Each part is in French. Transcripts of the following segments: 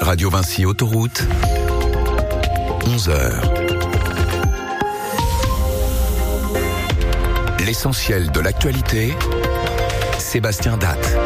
Radio Vinci Autoroute, 11h. L'essentiel de l'actualité, Sébastien Datte.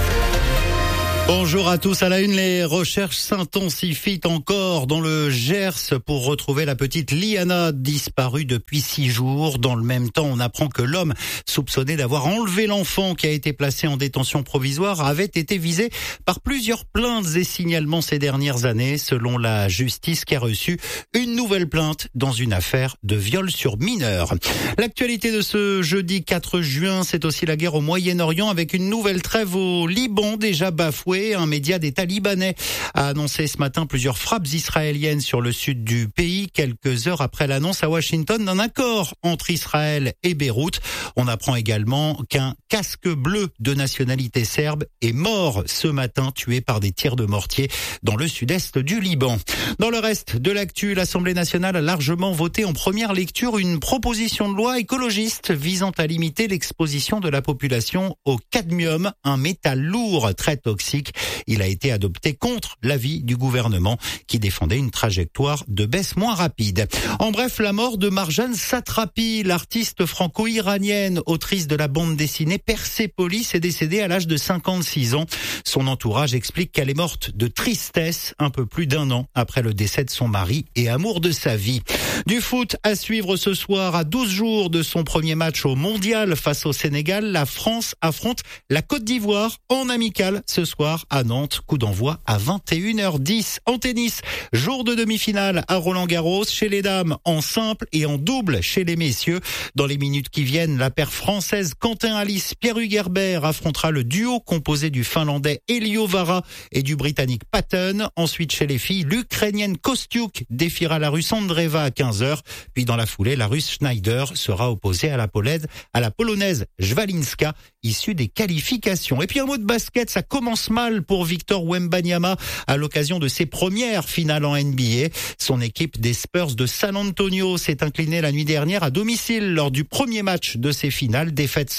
Bonjour à tous. À la une, les recherches s'intensifient encore dans le Gers pour retrouver la petite Liana disparue depuis 6 jours. Dans le même temps, on apprend que l'homme soupçonné d'avoir enlevé l'enfant qui a été placé en détention provisoire avait été visé par plusieurs plaintes et signalements ces dernières années, selon la justice qui a reçu une nouvelle plainte dans une affaire de viol sur mineur. L'actualité de ce jeudi 4 juin, c'est aussi la guerre au Moyen-Orient avec une nouvelle trêve au Liban déjà bafouée. Un média d'État libanais a annoncé ce matin plusieurs frappes israéliennes sur le sud du pays, quelques heures après l'annonce à Washington d'un accord entre Israël et Beyrouth. On apprend également qu'un casque bleu de nationalité serbe est mort ce matin, tué par des tirs de mortier dans le sud-est du Liban. Dans le reste de l'actu, l'Assemblée nationale a largement voté en première lecture une proposition de loi écologiste visant à limiter l'exposition de la population au cadmium, un métal lourd très toxique. Il a été adopté contre l'avis du gouvernement qui défendait une trajectoire de baisse moins rapide. En bref, la mort de Marjane Satrapi, l'artiste franco-iranienne, autrice de la bande dessinée Persépolis, est décédée à l'âge de 56 ans. Son entourage explique qu'elle est morte de tristesse un peu plus d'1 an après le décès de son mari et amour de sa vie. Du foot à suivre ce soir. À 12 jours de son premier match au Mondial face au Sénégal, la France affronte la Côte d'Ivoire en amical ce soir à Nantes. Coup d'envoi à 21h10. En tennis, jour de demi-finale à Roland-Garros chez les dames, en simple et en double chez les messieurs. Dans les minutes qui viennent, la paire française Quentin Alice, Pierre Hugerbert affrontera le duo composé du finlandais Elio Vara et du britannique Patton. Ensuite, chez les filles, l'Ukrainienne Kostiuk défiera la Russe Andreeva à 15h. Puis dans la foulée, la Russe Schneider sera opposée à la Polonaise Jwalinska, issue des qualifications. Et puis un mot de basket, ça commence mal pour Victor Wembanyama à l'occasion de ses premières finales en NBA. Son équipe des Spurs de San Antonio s'est inclinée la nuit dernière à domicile lors du premier match de ces finales. Défaite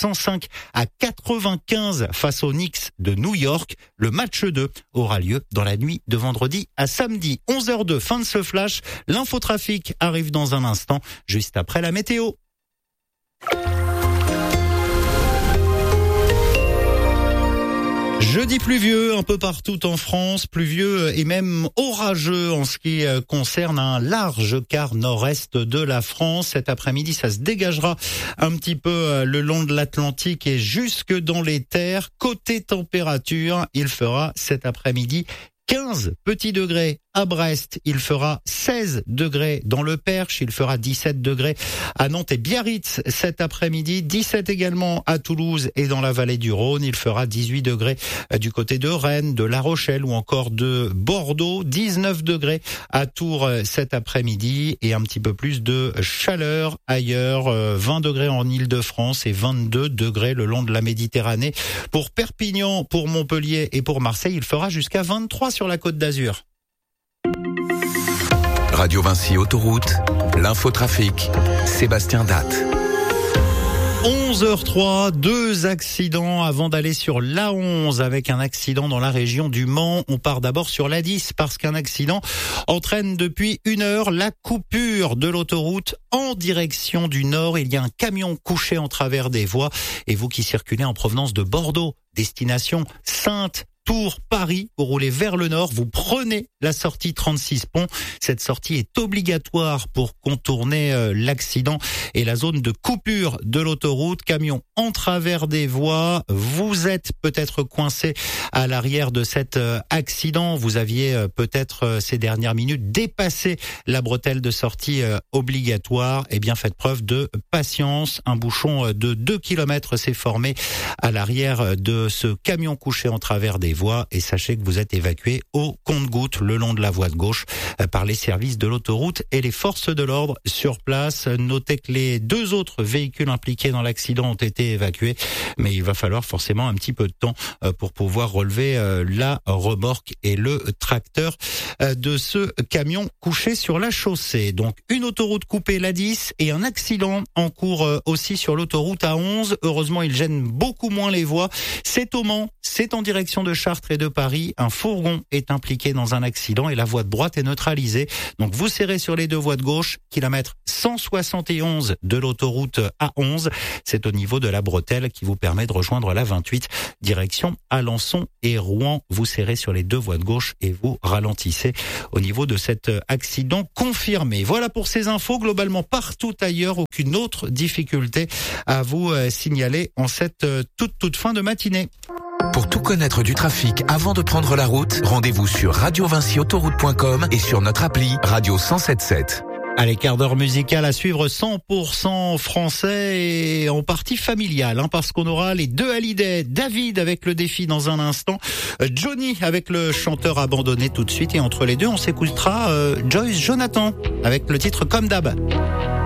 105-95 face aux Knicks de New York. Le match 2 aura lieu dans la nuit de vendredi à samedi. 11h02, fin de ce flash. L'infotrafic arrive dans un instant, juste après la météo. Jeudi pluvieux un peu partout en France, pluvieux et même orageux en ce qui concerne un large quart nord-est de la France. Cet après-midi, ça se dégagera un petit peu le long de l'Atlantique et jusque dans les terres. Côté température, il fera cet après-midi 15 petits degrés à Brest, il fera 16 degrés dans le Perche, il fera 17 degrés à Nantes et Biarritz cet après-midi, 17 également à Toulouse et dans la vallée du Rhône, il fera 18 degrés du côté de Rennes, de La Rochelle ou encore de Bordeaux, 19 degrés à Tours cet après-midi et un petit peu plus de chaleur ailleurs, 20 degrés en Île-de-France et 22 degrés le long de la Méditerranée. Pour Perpignan, pour Montpellier et pour Marseille, il fera jusqu'à 23 sur la Côte d'Azur. Radio Vinci Autoroute, l'infotrafic, Sébastien Datte. 11h03, 2 accidents avant d'aller sur l'A11 avec un accident dans la région du Mans. On part d'abord sur l'A10 parce qu'un accident entraîne depuis 1 heure la coupure de l'autoroute en direction du nord. Il y a un camion couché en travers des voies et vous qui circulez en provenance de Bordeaux, destination Saintes, Tours, Paris, vous roulez vers le nord, vous prenez la sortie 36 Pont. Cette sortie est obligatoire pour contourner l'accident et la zone de coupure de l'autoroute. Camion en travers des voies. Vous êtes peut-être coincé à l'arrière de cet accident. Vous aviez peut-être ces dernières minutes dépassé la bretelle de sortie obligatoire. Eh bien, faites preuve de patience. Un bouchon de 2 km s'est formé à l'arrière de ce camion couché en travers des voies et sachez que vous êtes évacué au compte-gouttes le long de la voie de gauche par les services de l'autoroute et les forces de l'ordre sur place. Notez que les 2 autres véhicules impliqués dans l'accident ont été évacués, mais il va falloir forcément un petit peu de temps pour pouvoir relever la remorque et le tracteur de ce camion couché sur la chaussée. Donc une autoroute coupée, l'A10, et un accident en cours aussi sur l'autoroute A11. Heureusement, il gêne beaucoup moins les voies. C'est au Mans, c'est en direction de Chartres et de Paris, un fourgon est impliqué dans un accident et la voie de droite est neutralisée. Donc vous serrez sur les deux voies de gauche, kilomètre 171 de l'autoroute A11. C'est au niveau de la bretelle qui vous permet de rejoindre la 28, direction Alençon et Rouen. Vous serrez sur les deux voies de gauche et vous ralentissez au niveau de cet accident confirmé. Voilà pour ces infos. Globalement, partout ailleurs, aucune autre difficulté à vous signaler en cette toute fin de matinée. Pour tout connaître du trafic avant de prendre la route, rendez-vous sur radiovinciautoroute.com et sur notre appli Radio 107.7. Allez, quart d'heure musical à suivre 100% français et en partie familiale, parce qu'on aura les deux Hallyday, David avec le défi dans un instant, Johnny avec le chanteur abandonné tout de suite, et entre les deux on s'écoutera Joyce Jonathan avec le titre Comme d'hab.